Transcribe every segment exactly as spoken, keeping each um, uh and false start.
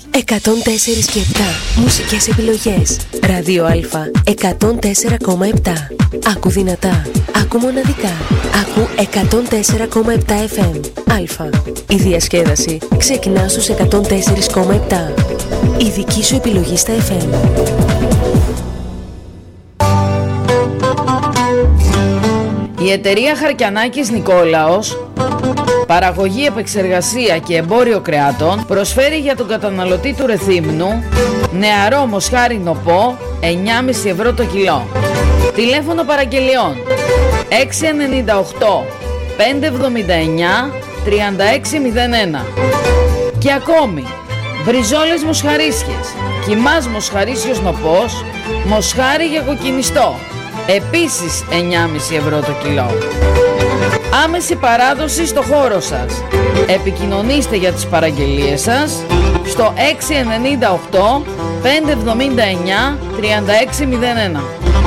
εκατόν τέσσερα και επτά. Μουσικές επιλογές. Ράδιο Α εκατόν τέσσερα κόμμα επτά. Άκου δυνατά. Άκου μοναδικά. Άκου εκατόν τέσσερα κόμμα επτά εφ εμ. Α. Η διασκέδαση ξεκινά στους εκατόν τέσσερα κόμμα επτά. Η δική σου επιλογή στα εφ εμ. Η εταιρεία Χαρκιανάκης Νικόλαος, παραγωγή, επεξεργασία και εμπόριο κρεάτων, προσφέρει για τον καταναλωτή του Ρεθύμνου νεαρό μοσχάρι νοπό εννιά κόμμα πέντε ευρώ το κιλό. Τηλέφωνο παραγγελιών έξι εννιά οκτώ πέντε εβδομήντα εννιά τριάντα έξι μηδέν ένα. Και ακόμη μπριζόλες μοσχαρίσιες, κιμάς μοσχαρίσιος νοπός, μοσχάρι για κοκκινιστό, επίσης εννιά κόμμα πέντε ευρώ το κιλό. Άμεση παράδοση στο χώρο σας. Επικοινωνήστε για τις παραγγελίες σας στο έξι εννιά οκτώ πέντε εβδομήντα εννιά τριάντα έξι μηδέν ένα.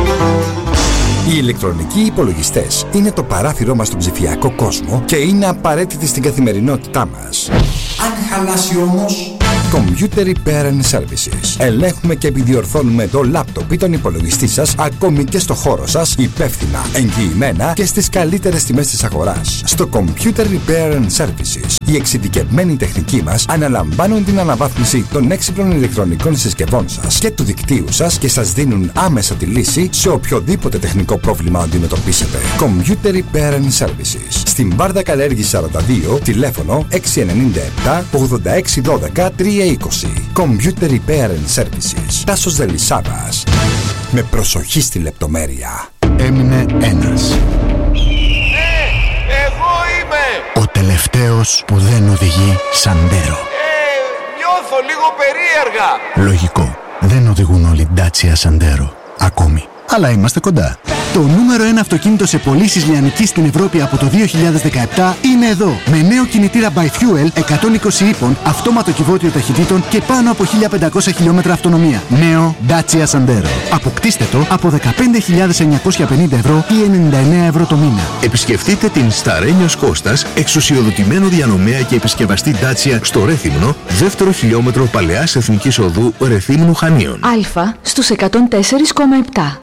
Οι ηλεκτρονικοί υπολογιστές είναι το παράθυρό μας στον ψηφιακό κόσμο και είναι απαραίτητοι στην καθημερινότητά μας. Αν χαλάσει όμως... Computer Repair and Services. Ελέγχουμε και επιδιορθώνουμε το λάπτοπ ή τον υπολογιστή σας, ακόμη και στο χώρο σας, υπεύθυνα, εγγυημένα και στις καλύτερες τιμές της αγοράς. Στο Computer Repair and Services, οι εξειδικευμένοι τεχνικοί μας αναλαμβάνουν την αναβάθμιση των έξυπνων ηλεκτρονικών συσκευών σας και του δικτύου σας και σας δίνουν άμεσα τη λύση σε οποιοδήποτε τεχνικό πρόβλημα αντιμετωπίσετε. Computer Repair and Services. Στην Βάρδα Καλέργης σαράντα δύο, τηλέφωνο έξι εννιά επτά ογδόντα έξι δώδεκα τρία είκοσι. Computer Repair and Services. Τάσος Δελισσάβας. Με προσοχή στη λεπτομέρεια. Έμεινε ένας. Ναι, εγώ είμαι. Ο τελευταίος που δεν οδηγεί Σαντέρο. Ε, νιώθω λίγο περίεργα. Λογικό. Δεν οδηγούν όλοι Dacia Sandero. Ακόμη. Αλλά είμαστε κοντά. Το νούμερο ένα αυτοκίνητο σε πωλήσεις λιανικής στην Ευρώπη από το δύο χιλιάδες δεκαεπτά είναι εδώ. Με νέο κινητήρα By Fuel εκατόν είκοσι ύπων, αυτόματο κυβότιο ταχυτήτων και πάνω από χίλια πεντακόσια χιλιόμετρα αυτονομία. Νέο Dacia Sandero. Αποκτήστε το από δεκαπέντε χιλιάδες εννιακόσια πενήντα ευρώ ή ενενήντα εννέα ευρώ το μήνα. Επισκεφτείτε την Σταρένιος Κώστας, εξουσιοδοτημένο διανομέα και επισκευαστή Dacia στο Ρέθυμνο, δεύτερο χιλιόμετρο Παλαιάς Εθνικής Οδού Ρεθύμνου Χανίων. Α στους εκατόν τέσσερα κόμμα επτά.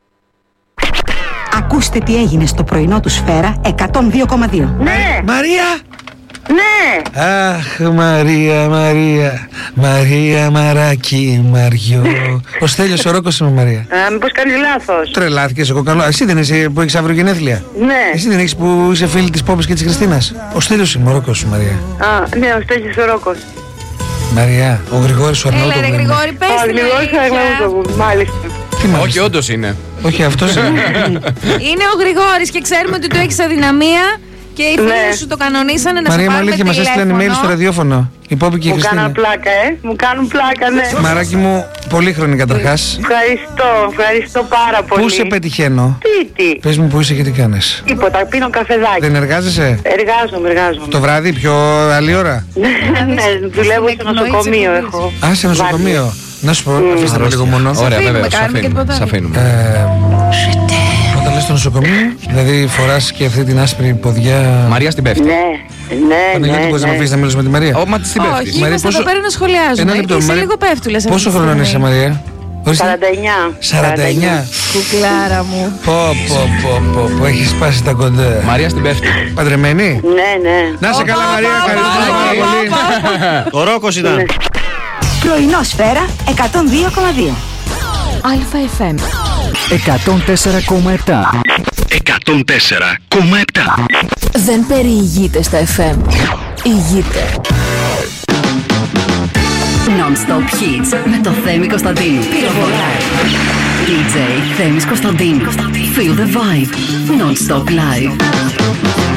Ακούστε τι έγινε στο πρωινό του Σφαίρα εκατόν δύο κόμμα δύο. Ναι. Μαρία! Ναι. Αχ, Μαρία, Μαρία, Μαρία, Μαράκι, Μαριό. Ο Στέλιος ο Ρόκος είμαι, Μαρία. Α, μήπως κάνεις λάθος. Τρελάθηκες, εγώ κάνω. Εσύ δεν είσαι που έχεις αύριο γενέθλια? Ναι. Εσύ δεν έχεις που είσαι φίλη της Πόπης και της Χριστίνας? Ο Στέλιος είμαι, ο Ρόκος σου, Μαρία. Α, ναι, ο Στέλιος ο Ρόκος. Μαρία, ο Γρηγόρης ο Αρναούτογλου. Έλα ρε Γρηγόρη, πες την αλήθεια. Ο Γρηγόρης ο Αρναούτογλου, μάλιστα. Όχι, όντως είναι. Όχι, αυτός είναι. Είναι ο Γρηγόρης και ξέρουμε ότι του έχεις αδυναμία και οι φίλοι Ναι. σου το κανονίσανε να Μαρία, σε μου πάρουμε αλήθεια, μας έστειλαν τηλέφωνο. email στο ραδιόφωνο. Η Πόπη και η Μου Χριστίνα. κάνουν πλάκα, ε. Μου κάνουν πλάκα, ναι. Μαράκι μου, πολύχρονη καταρχάς. Ευχαριστώ, ευχαριστώ πάρα πολύ. Πού σε πετυχαίνω? Τι, τι. Πες μου που είσαι και τι κάνεις. Τίποτα, πίνω καφεδάκι. Δεν εργάζεσαι? Εργάζομαι, εργάζομαι. Το βράδυ, πιο άλλη ώρα? Ναι, δουλεύω στο νοσοκομείο, έχω. Α, σε νοσοκομείο. Να σου πω, αφήστε με λίγο μόνο. Ωραία, βέβαια, Αφήνουμε, σ' κάνουμε και αφήνουμε. τίποτα. Σ' αφήνουμε. Ε, Όταν λες στο νοσοκομείο, δηλαδή φοράς και αυτή την άσπρη ποδιά. Μαρία στην πέφτει. Ναι, ναι, Παναγιώτη, ναι. μπορείς να με ναι. αφήσεις να μιλήσω με τη Μαρία? Ω, μα της την Όχι, πέφτει. Μαρία, είμαστε πόσο- εδώ πέρα να σχολιάζουμε. Ένα λεπτό, Και είσαι Μαρία. λίγο πέφτουλες αυτή Πόσο τη χρόνο στιγμή. είσαι, Μαρία? Ορίστε. σαράντα εννιά. σαράντα εννιά. Κουκλάρα μου. Πω, πω, πω, πω, πω, έχει σπάσει τα κοντά. Μαρία στην πέφτει. Παντρεμένη? Ναι, ναι. Να σε καλά, Μαρία, ευχαριστούμε πάρα πολύ. Ο Ρόκος ήταν. Πρωινό Σφαίρα εκατόν δύο κόμμα δύο. Α-εφ εμ εκατόν τέσσερα κόμμα επτά. εκατόν τέσσερα κόμμα επτά. δεν περιηγείται στα εφ εμ. Ηγείται. Non-stop hits με το Θέμη Κωνσταντίνου. Πυροβολάει. ντι τζέι Θέμης Κωνσταντίνου. Feel the vibe. Non-stop live.